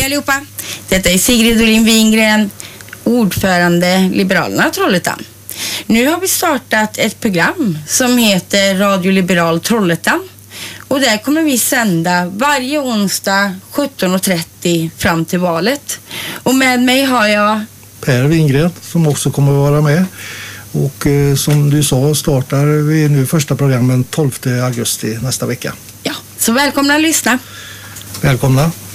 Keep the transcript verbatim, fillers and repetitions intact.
allihopa. Detta är Sigrid Olin Wingren, ordförande Liberalerna Trollhättan. Nu har vi startat ett program som heter Radio Liberal Trollhättan. Och där kommer vi sända varje onsdag sjutton och trettio fram till valet. Och med mig har jag Per Wingren som också kommer att vara med. Och eh, som du sa startar vi nu första programmen tolfte augusti nästa vecka. Ja, så välkomna att lyssna. Välkomna.